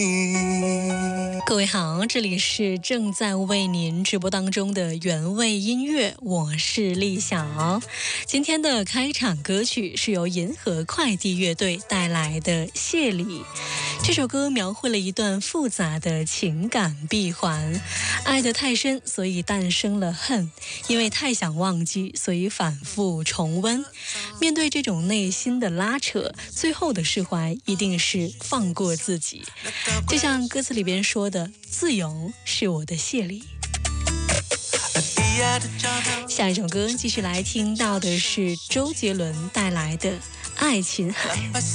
各位好，这里是正在为您直播当中的原味音乐，我是丽晓。今天的开场歌曲是由银河快递乐队带来的《谢礼》。这首歌描绘了一段复杂的情感闭环，爱得太深，所以诞生了恨；因为太想忘记，所以反复重温。面对这种内心的拉扯，最后的释怀一定是放过自己。就像歌词里边说的，自由是我的谢礼。下一首歌继续来听到的是周杰伦带来的《爱琴海》。